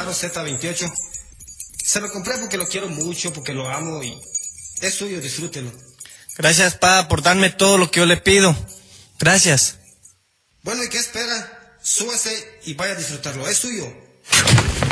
carro Z28. Se lo compré porque lo quiero mucho, porque lo amo y es suyo, disfrútelo. Gracias, pa, por darme todo lo que yo le pido. Gracias. Bueno, ¿y qué espera? Súbase y vaya a disfrutarlo, es suyo.